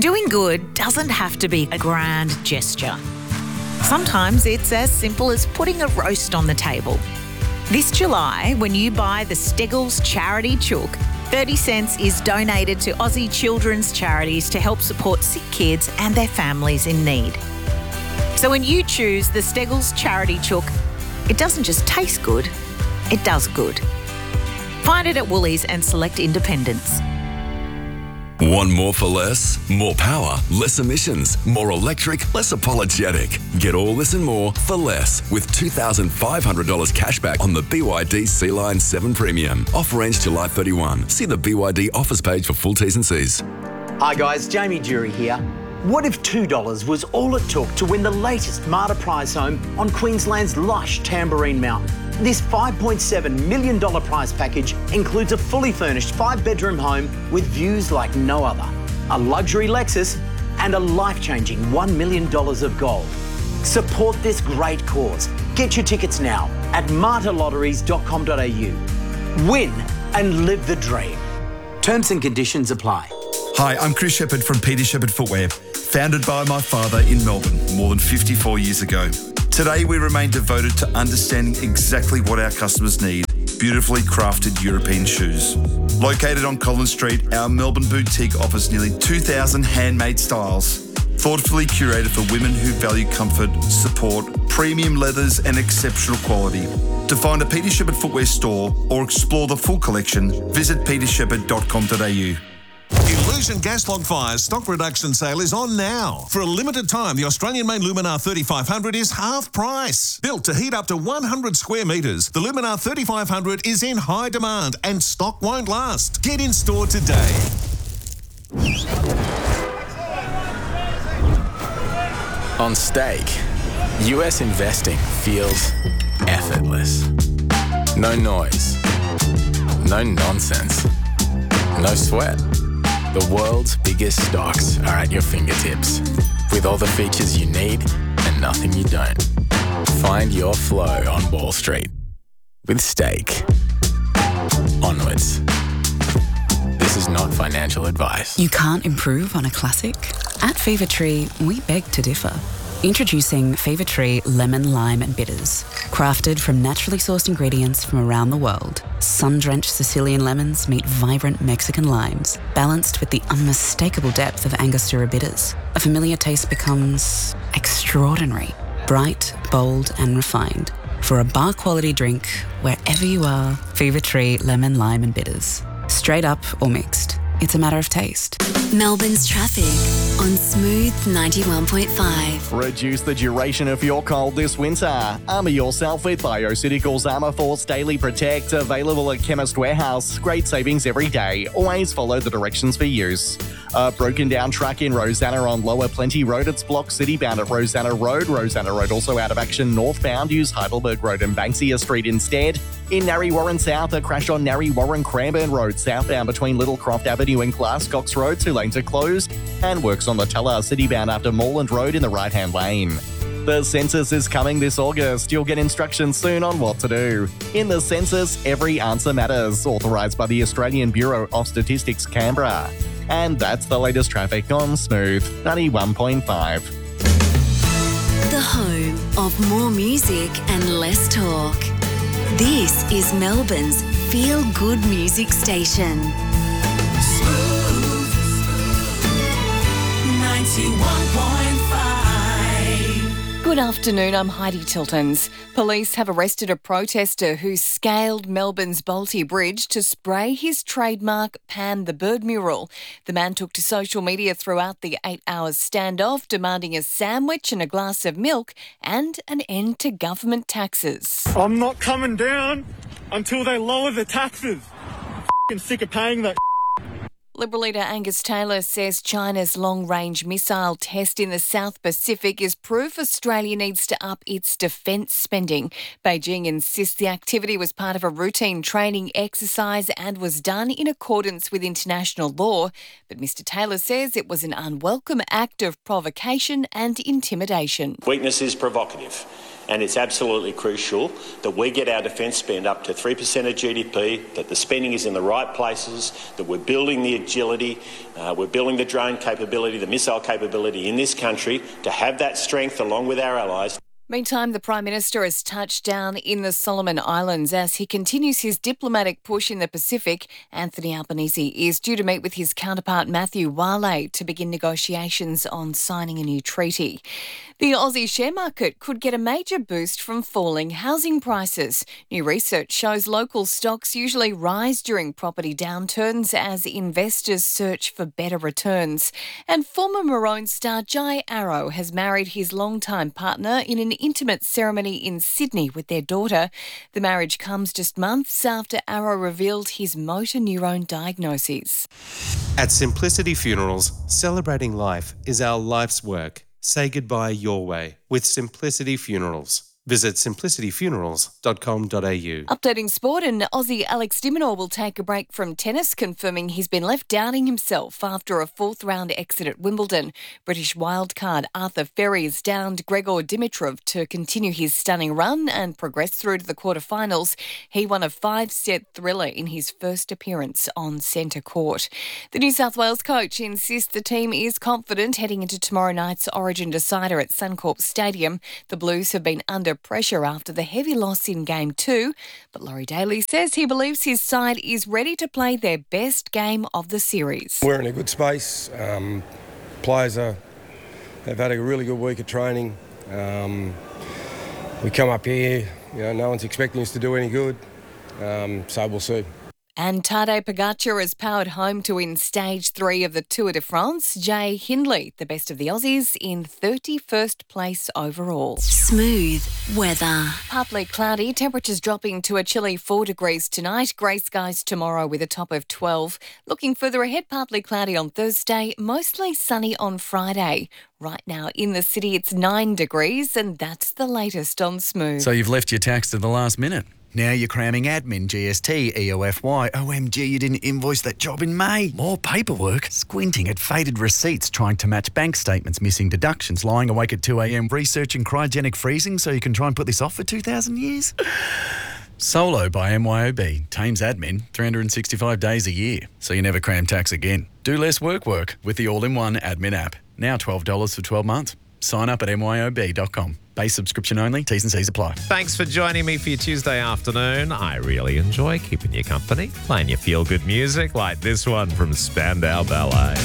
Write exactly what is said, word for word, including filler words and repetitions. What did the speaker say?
Doing good doesn't have to be a grand gesture. Sometimes it's as simple as putting a roast on the table. This July, when you buy the Steggles Charity Chook, thirty cents is donated to Aussie children's charities to help support sick kids and their families in need. So when you choose the Steggles Charity Chook, it doesn't just taste good, it does good. Find it at Woolies and select independents. Want more for less? More power, less emissions, more electric, less apologetic. Get all this and more for less with two thousand five hundred dollars cashback on the B Y D Sea-Line seven Premium. Offer ends July thirty-first. See the B Y D offers page for full T's and C's. Hi guys, Jamie Jury here. What if two dollars was all it took to win the latest Marta prize home on Queensland's lush Tamborine Mountain? This five point seven million dollars prize package includes a fully furnished five-bedroom home with views like no other, a luxury Lexus and a life-changing one million dollars of gold. Support this great cause. Get your tickets now at marta lotteries dot com dot a u. Win and live the dream. Terms and conditions apply. Hi, I'm Chris Shepherd from Peter Shepherd Footwear, founded by my father in Melbourne more than fifty-four years ago. Today, we remain devoted to understanding exactly what our customers need. Beautifully crafted European shoes. Located on Collins Street, our Melbourne boutique offers nearly two thousand handmade styles, thoughtfully curated for women who value comfort, support, premium leathers and exceptional quality. To find a Peter Shepherd Footwear store or explore the full collection, visit peter shepherd dot com dot a u. Illusion Gas Log Fire's stock reduction sale is on now. For a limited time, the Australian-made Luminar thirty-five hundred is half price. Built to heat up to one hundred square metres, the Luminar thirty-five hundred is in high demand and stock won't last. Get in store today. On Stake, U S investing feels effortless. No noise, no nonsense, no sweat. The world's biggest stocks are at your fingertips, with all the features you need and nothing you don't. Find your flow on Wall Street with Stake. Onwards. This is not financial advice. You can't improve on a classic? At Fever Tree, we beg to differ. Introducing Fever Tree Lemon, Lime and Bitters. Crafted from naturally sourced ingredients from around the world, sun-drenched Sicilian lemons meet vibrant Mexican limes, balanced with the unmistakable depth of Angostura bitters. A familiar taste becomes extraordinary, bright, bold and refined. For a bar-quality drink, wherever you are, Fever Tree Lemon, Lime and Bitters. Straight up or mixed, it's a matter of taste. Melbourne's traffic on Smooth ninety-one point five. Reduce the duration of your cold this winter. Armour yourself with Bioceuticals Armour Force Daily Protect, available at Chemist Warehouse. Great savings every day. Always follow the directions for use. A broken down truck in Rosanna on Lower Plenty Road. It's blocked citybound at Rosanna Road. Rosanna Road also out of action northbound. Use Heidelberg Road and Banksia Street instead. In Narre Warren South, a crash on Narre Warren Cranbourne Road southbound between Littlecroft Avenue and Glasscox Road. Two lanes are closed. And works on the Teller citybound after Moreland Road in the right-hand lane. The census is coming this August. You'll get instructions soon on what to do. In the census, every answer matters. Authorised by the Australian Bureau of Statistics, Canberra. And that's the latest traffic on Smooth ninety-one point five. The home of more music and less talk. This is Melbourne's feel-good music station. Smooth ninety-one point five. Good afternoon, I'm Heidi Tiltons. Police have arrested a protester who scaled Melbourne's Bolte Bridge to spray his trademark Pan the Bird mural. The man took to social media throughout the eight hours standoff, demanding a sandwich and a glass of milk and an end to government taxes. I'm not coming down until they lower the taxes. I'm sick of paying that. Liberal leader Angus Taylor says China's long-range missile test in the South Pacific is proof Australia needs to up its defence spending. Beijing insists the activity was part of a routine training exercise and was done in accordance with international law. But Mr Taylor says it was an unwelcome act of provocation and intimidation. Weakness is provocative. And it's absolutely crucial that we get our defence spend up to three percent of G D P, that the spending is in the right places, that we're building the agility, uh, we're building the drone capability, the missile capability in this country to have that strength along with our allies. Meantime, the Prime Minister has touched down in the Solomon Islands as he continues his diplomatic push in the Pacific. Anthony Albanese is due to meet with his counterpart Matthew Wale to begin negotiations on signing a new treaty. The Aussie share market could get a major boost from falling housing prices. New research shows local stocks usually rise during property downturns as investors search for better returns. And former Maroon star Jai Arrow has married his longtime partner in an intimate ceremony in Sydney with their daughter. The marriage comes just months after Arrow revealed his motor neurone diagnoses. At Simplicity Funerals, celebrating life is our life's work. Say goodbye your way with Simplicity Funerals. Visit simplicity funerals dot com dot a u. Updating sport, and Aussie Alex de Minaur will take a break from tennis, confirming he's been left doubting himself after a fourth-round exit at Wimbledon. British wildcard Arthur Ferries downed Gregor Dimitrov to continue his stunning run and progress through to the quarterfinals. He won a five-set thriller in his first appearance on centre court. The New South Wales coach insists the team is confident heading into tomorrow night's Origin decider at Suncorp Stadium. The Blues have been under pressure after the heavy loss in Game two, but Laurie Daly says he believes his side is ready to play their best game of the series. We're in a good space. Um, players are, have had a really good week of training. Um, we come up here, you know, no one's expecting us to do any good, um, so we'll see. And Tadej Pogacar has powered home to win stage three of the Tour de France. Jay Hindley, the best of the Aussies, in thirty-first place overall. Smooth weather. Partly cloudy, temperatures dropping to a chilly four degrees tonight. Grey skies tomorrow with a top of twelve. Looking further ahead, partly cloudy on Thursday, mostly sunny on Friday. Right now in the city, it's nine degrees, and that's the latest on Smooth. So you've left your tax to the last minute. Now you're cramming admin, G S T, E O F Y. O M G, you didn't invoice that job in May. More paperwork. Squinting at faded receipts, trying to match bank statements, missing deductions, lying awake at two a.m, researching cryogenic freezing so you can try and put this off for two thousand years. Solo by M Y O B. Tames admin three hundred sixty-five days a year, so you never cram tax again. Do less work work with the all-in-one admin app. Now twelve dollars for twelve months. Sign up at M Y O B dot com. Base subscription only. T's and C's apply. Thanks for joining me for your Tuesday afternoon. I really enjoy keeping you company, playing your feel-good music like this one from Spandau Ballet.